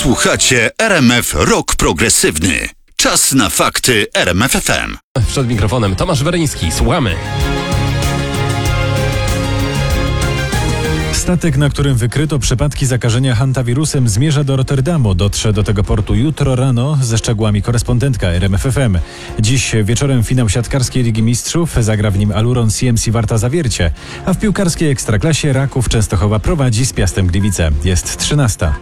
Słuchacie RMF Rock Progresywny. Czas na fakty RMF FM. Przed mikrofonem Tomasz Weryński. Słuchamy. Statek, na którym wykryto przypadki zakażenia hantawirusem, zmierza do Rotterdamu. Dotrze do tego portu jutro rano. Ze szczegółami korespondentka RMF FM. Dziś wieczorem finał siatkarskiej Ligi Mistrzów. Zagra w nim Aluron CMC Warta Zawiercie. A w piłkarskiej Ekstraklasie Raków Częstochowa prowadzi z Piastem Gliwice. Jest 13.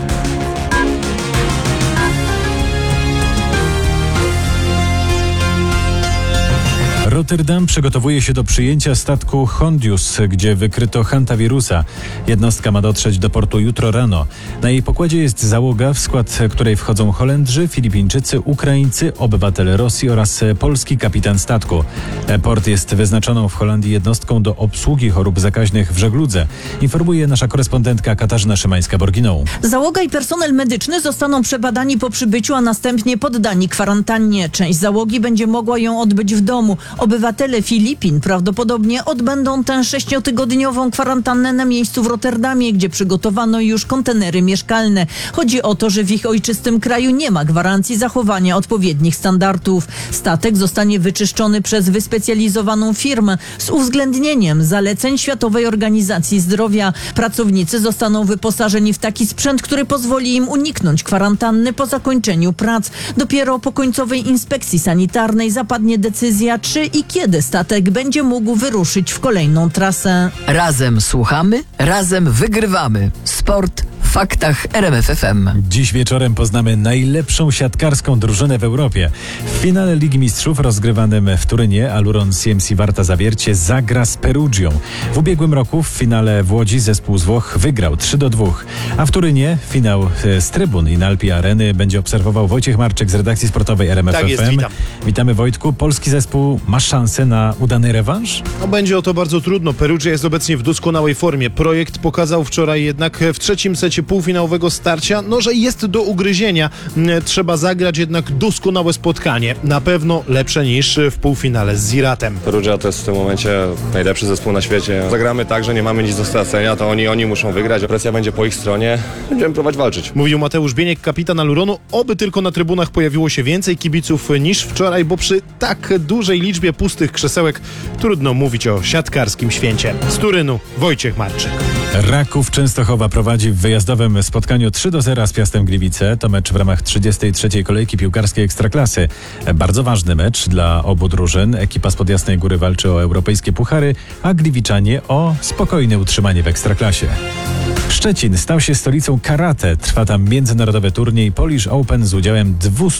Rotterdam przygotowuje się do przyjęcia statku Hondius, gdzie wykryto hantawirusa. Jednostka ma dotrzeć do portu jutro rano. Na jej pokładzie jest załoga, w skład której wchodzą Holendrzy, Filipińczycy, Ukraińcy, obywatel Rosji oraz polski kapitan statku. Port jest wyznaczoną w Holandii jednostką do obsługi chorób zakaźnych w żegludze, informuje nasza korespondentka Katarzyna Szymańska-Borginą. Załoga i personel medyczny zostaną przebadani po przybyciu, a następnie poddani kwarantannie. Część załogi będzie mogła ją odbyć w domu. Obywatele Filipin prawdopodobnie odbędą tę 6-tygodniową kwarantannę na miejscu w Rotterdamie, gdzie przygotowano już kontenery mieszkalne. Chodzi o to, że w ich ojczystym kraju nie ma gwarancji zachowania odpowiednich standardów. Statek zostanie wyczyszczony przez wyspecjalizowaną firmę z uwzględnieniem zaleceń Światowej Organizacji Zdrowia. Pracownicy zostaną wyposażeni w taki sprzęt, który pozwoli im uniknąć kwarantanny po zakończeniu prac. Dopiero po końcowej inspekcji sanitarnej zapadnie decyzja, czy i kiedy statek będzie mógł wyruszyć w kolejną trasę. Razem słuchamy, razem wygrywamy. Sport w faktach RMF FM. Dziś wieczorem poznamy najlepszą siatkarską drużynę w Europie. W finale Ligi Mistrzów rozgrywanym w Turynie Aluron CMC Warta Zawiercie zagra z Perugią. W ubiegłym roku w finale w Łodzi zespół z Włoch wygrał 3-2. A w Turynie finał z trybun Inalpi Areny będzie obserwował Wojciech Marczyk z redakcji sportowej RMF FM. Jest, witam. Witamy, Wojtku. Polski zespół ma szansę na udany rewanż? Będzie o to bardzo trudno. Perugia jest obecnie w doskonałej formie. Projekt pokazał wczoraj jednak w trzecim secie półfinałowego starcia, że jest do ugryzienia. Trzeba zagrać jednak doskonałe spotkanie. Na pewno lepsze niż w półfinale z Ziratem. Perugia to jest w tym momencie najlepszy zespół na świecie. Zagramy tak, że nie mamy nic do stracenia, to oni muszą wygrać. Presja będzie po ich stronie. Będziemy próbować walczyć. Mówił Mateusz Bieniek, kapitan Aluronu. Oby tylko na trybunach pojawiło się więcej kibiców niż wczoraj, bo przy tak dużej liczbie pustych krzesełek trudno mówić o siatkarskim święcie. Z Turynu Wojciech Marczyk. Raków Częstochowa prowadzi w wyjazdowym spotkaniu 3-0 z Piastem Gliwice. To mecz w ramach 33. kolejki piłkarskiej Ekstraklasy. Bardzo ważny mecz dla obu drużyn. Ekipa spod Jasnej Góry walczy o europejskie puchary, a gliwiczanie o spokojne utrzymanie w Ekstraklasie. Szczecin stał się stolicą karate. Trwa tam międzynarodowy turniej Polish Open z udziałem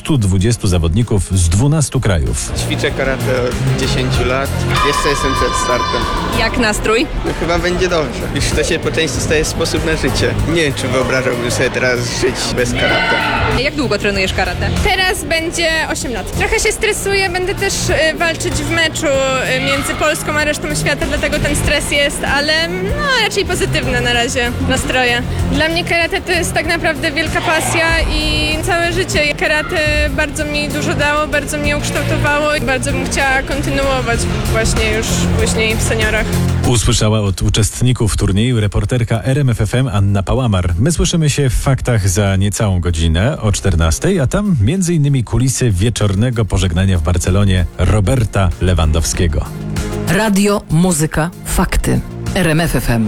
220 zawodników z 12 krajów. Ćwiczę karate od 10 lat. Jeszcze jestem przed startem. Jak nastrój? Chyba będzie dobrze. Już to się po części staje sposób na życie. Nie wiem, czy wyobrażałbym sobie teraz żyć bez karate. Jak długo trenujesz karate? Teraz będzie 8 lat. Trochę się stresuję, będę też walczyć w meczu między Polską a resztą świata, dlatego ten stres jest, ale raczej pozytywne na razie nastroje. Dla mnie karate to jest tak naprawdę wielka pasja i całe życie. Karate bardzo mi dużo dało, bardzo mnie ukształtowało i bardzo bym chciała kontynuować właśnie już później w seniorach. Usłyszała od uczestników turnieju reporterka RMF FM Anna Pałamar. My słyszymy się w faktach za niecałą godzinę o 14:00, a tam m.in. kulisy wieczornego pożegnania w Barcelonie Roberta Lewandowskiego. Radio, muzyka, fakty. RMF FM.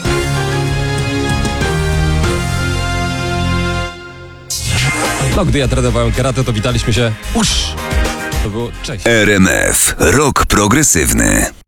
Gdy ja trenowałem karate, to witaliśmy się. To było cześć. RMF Rock Progresywny.